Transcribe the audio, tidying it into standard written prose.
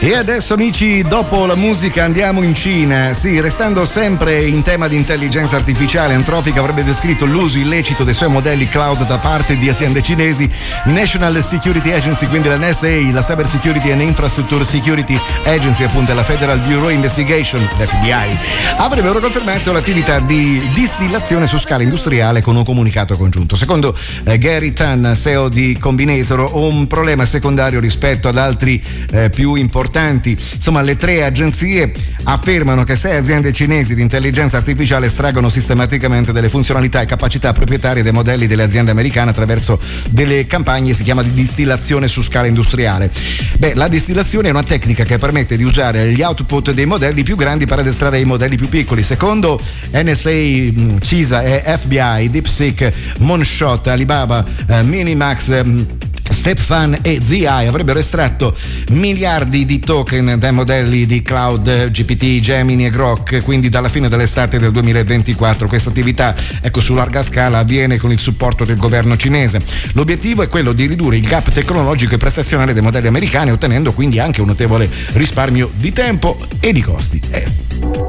E adesso amici, dopo la musica andiamo in Cina. Sì, restando sempre in tema di intelligenza artificiale, Anthropic avrebbe descritto l'uso illecito dei suoi modelli cloud da parte di aziende cinesi. National Security Agency, quindi la NSA, la Cyber Security and Infrastructure Security Agency, appunto la Federal Bureau Investigation, l'FBI, avrebbero confermato l'attività di distillazione su scala industriale con un comunicato congiunto. Secondo Gary Tan, CEO di Combinator, un problema secondario rispetto ad altri più importanti. Insomma, le tre agenzie affermano che 6 aziende cinesi di intelligenza artificiale estraggono sistematicamente delle funzionalità e capacità proprietarie dei modelli delle aziende americane attraverso delle campagne, si chiama di distillazione su scala industriale. La distillazione è una tecnica che permette di usare gli output dei modelli più grandi per addestrare i modelli più piccoli. Secondo NSA, CISA e FBI, DeepSeek, Moonshot, Alibaba, Minimax, StepFan e ZI avrebbero estratto miliardi di token dai modelli di cloud GPT, Gemini e Grok, quindi dalla fine dell'estate del 2024. Questa attività, su larga scala, avviene con il supporto del governo cinese. L'obiettivo è quello di ridurre il gap tecnologico e prestazionale dei modelli americani, ottenendo quindi anche un notevole risparmio di tempo e di costi.